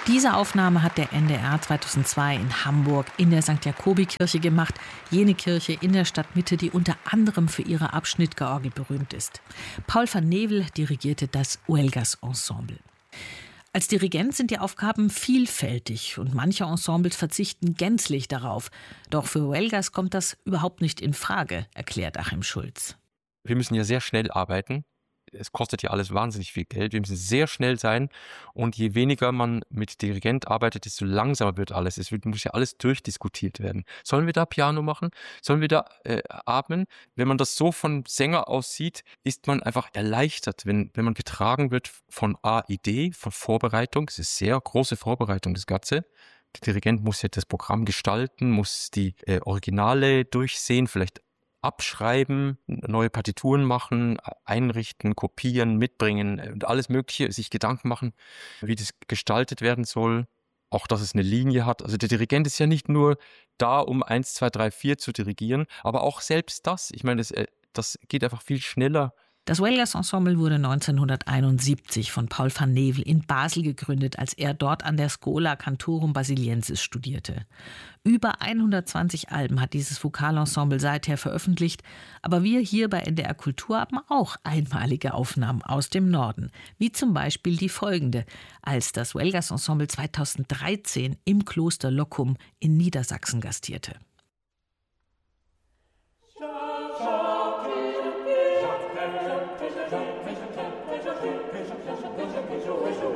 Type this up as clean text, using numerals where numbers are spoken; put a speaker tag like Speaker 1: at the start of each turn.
Speaker 1: Diese Aufnahme hat der NDR 2002 in Hamburg in der St. Jakobi-Kirche gemacht. Jene Kirche in der Stadtmitte, die unter anderem für ihre Abschnittgeorgel berühmt ist. Paul van Nevel dirigierte das Huelgas Ensemble. Als Dirigent sind die Aufgaben vielfältig und manche Ensembles verzichten gänzlich darauf. Doch für Huelgas kommt das überhaupt nicht in Frage, erklärt Achim Schulz.
Speaker 2: Wir müssen ja sehr schnell arbeiten. Es kostet ja alles wahnsinnig viel Geld. Wir müssen sehr schnell sein. Und je weniger man mit Dirigent arbeitet, desto langsamer wird alles. Muss ja alles durchdiskutiert werden. Sollen wir da Piano machen? Sollen wir da atmen? Wenn man das so von Sänger aus sieht, ist man einfach erleichtert, wenn man getragen wird von Idee, von Vorbereitung. Es ist sehr große Vorbereitung, das Ganze. Der Dirigent muss ja das Programm gestalten, muss die Originale durchsehen, vielleicht abschreiben, neue Partituren machen, einrichten, kopieren, mitbringen und alles Mögliche, sich Gedanken machen, wie das gestaltet werden soll, auch dass es eine Linie hat. Also der Dirigent ist ja nicht nur da, um 1, 2, 3, 4 zu dirigieren, aber auch selbst das. Ich meine, das geht einfach viel schneller.
Speaker 1: Das Huelgas Ensemble wurde 1971 von Paul van Nevel in Basel gegründet, als er dort an der Schola Cantorum Basiliensis studierte. Über 120 Alben hat dieses Vokalensemble seither veröffentlicht, aber wir hier bei NDR Kultur haben auch einmalige Aufnahmen aus dem Norden, wie zum Beispiel die folgende, als das Huelgas Ensemble 2013 im Kloster Loccum in Niedersachsen gastierte.